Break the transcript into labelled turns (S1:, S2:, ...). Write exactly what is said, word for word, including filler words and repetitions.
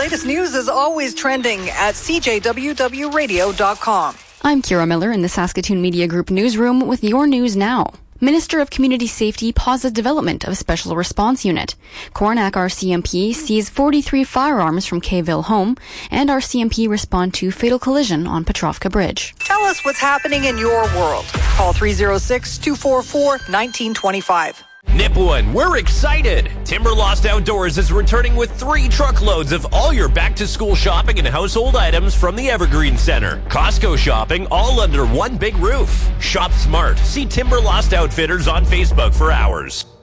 S1: latest news is always trending at c j w w radio dot com.
S2: I'm Kira Miller in the Saskatoon Media Group newsroom with your news now. Minister of Community Safety pauses development of Special Response Unit. Coronach R C M P sees forty-three firearms from Kayville home, and R C M P respond to fatal collision on Petrovka Bridge.
S1: Tell us what's happening in your world. Call three oh six, two four four, one nine two five.
S3: Nipawin, we're excited! Timber Lost Outdoors is returning with three truckloads of all your back-to-school shopping and household items from the Evergreen Center. Costco shopping all under one big roof. Shop smart. See Timber Lost Outfitters on Facebook for hours.